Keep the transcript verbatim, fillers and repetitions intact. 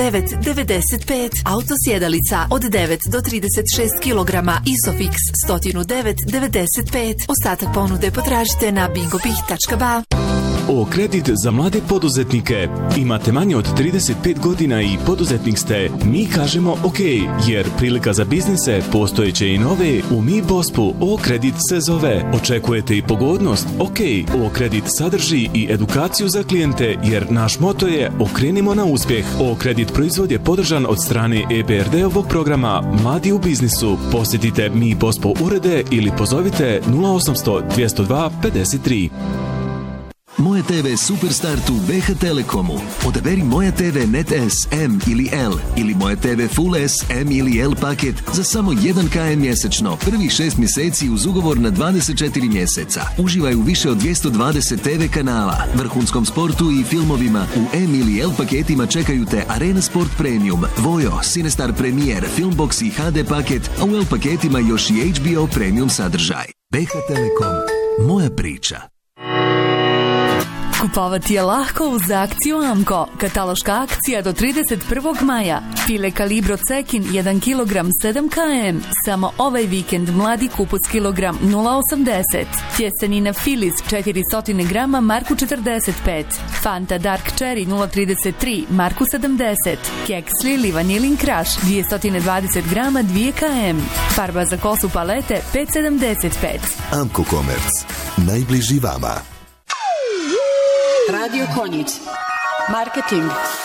devet devedeset pet. Auto sjedalica od devet do trideset šest kilograma Isofix sto devet devedeset pet. Ostatak ponude potražite na bingopih tačka ba. O kredit za mlade poduzetnike. Imate manje od trideset pet godina i poduzetnik ste? Mi kažemo ok, jer prilika za biznise postojeće i nove u Mi Bospu O kredit se zove. Očekujete i pogodnost? Ok, O kredit sadrži i edukaciju za klijente, jer naš moto je okrenimo na uspjeh. O kredit proizvod je podržan od strane E B R D-ovog programa Mladi u biznisu. Posjetite Mi Bospo urede ili pozovite nula osamsto dvjesto dva pedeset tri. Moje te ve Superstart u B H Telekomu. Odaberi Moje te ve Net S, M ili L ili Moje te ve Full S, M ili L paket za samo jedan kilometar mjesečno. Prvi šest mjeseci uz ugovor na dvadeset četiri mjeseca. Uživaj u više od dvjesto dvadeset te ve kanala, vrhunskom sportu i filmovima. U M ili L paketima čekaju te Arena Sport Premium, Vojo, Cinestar Premier, Filmbox i H D paket, a u L paketima još i H B O Premium sadržaj. B H Telekom. Moja priča. Kupovati je lahko uz akciju Amko. Kataloška akcija do trideset prvog maja. File kalibro cekin jedan kilogram sedam kilograma. Samo ovaj vikend mladi kupus kilogram nula osamdeset. Tjestenina Filiz četiristo grama marku četrdeset pet. Fanta Dark Cherry nula trideset tri marku sedamdeset. Keks Lili Vanilin Crush dvjesto dvadeset grama dva kilograma. Farba za kosu palete pet sedamdeset pet. Amko Komerc. Najbliži vama. Radio Konjic. Marketing.